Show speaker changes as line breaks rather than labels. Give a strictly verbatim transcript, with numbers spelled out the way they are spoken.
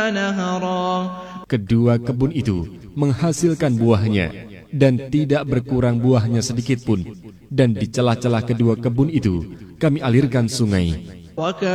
نهرا
Kedua kebun itu menghasilkan buahnya dan tidak berkurang buahnya sedikit pun, dan di celah-celah kedua kebun itu kami alirkan sungai.